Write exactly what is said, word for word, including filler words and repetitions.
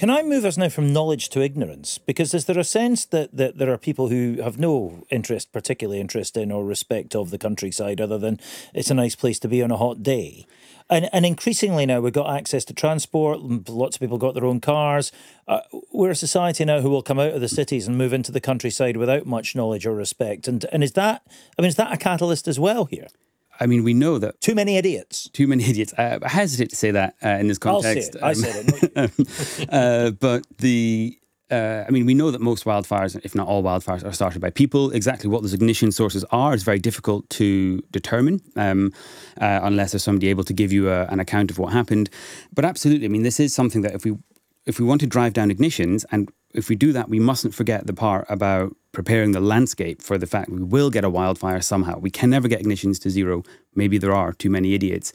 Can I move us now from knowledge to ignorance? Because is there a sense that, that there are people who have no interest, particularly interest in or respect of the countryside, other than it's a nice place to be on a hot day? And, and increasingly now we've got access to transport. Lots of people got their own cars. Uh, we're a society now who will come out of the cities and move into the countryside without much knowledge or respect. And and is that, I mean, is that a catalyst as well here? I mean, we know that... Too many idiots. Too many idiots. Uh, I hesitate to say that uh, in this context. I'll say it. I um, said it. uh, but the... Uh, I mean, we know that most wildfires, if not all wildfires, are started by people. Exactly what those ignition sources are is very difficult to determine um, uh, unless there's somebody able to give you a, an account of what happened. But absolutely, I mean, this is something that if we if we want to drive down ignitions, and if we do that, we mustn't forget the part about preparing the landscape for the fact we will get a wildfire somehow. We can never get ignitions to zero. Maybe there are too many idiots.